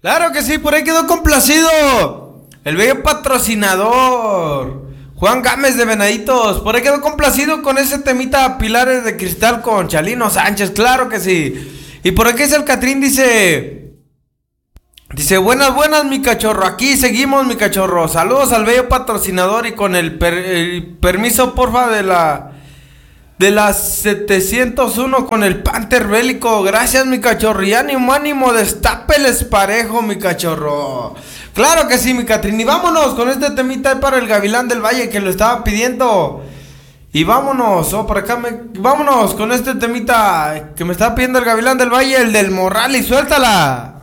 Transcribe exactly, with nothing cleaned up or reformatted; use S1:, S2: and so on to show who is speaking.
S1: Claro que sí, por ahí quedó complacido el bello patrocinador Juan Gámez de Venaditos. Por ahí quedó complacido con ese temita Pilares de Cristal con Chalino Sánchez. Claro que sí. Y por aquí es el Catrín, dice... Dice, buenas, buenas, mi cachorro. Aquí seguimos, mi cachorro. Saludos al bello patrocinador y con el, per, el permiso, porfa, de la... De las setecientos uno con el Panther Bélico. Gracias, mi cachorro. Y ánimo, ánimo, destápeles parejo, mi cachorro. Claro que sí, mi Catrín. Y vámonos con este temita para el Gavilán del Valle que lo estaba pidiendo. Y vámonos, oh, por acá me... Vámonos con este temita que me estaba pidiendo el Gavilán del Valle, el del Morral, y suéltala.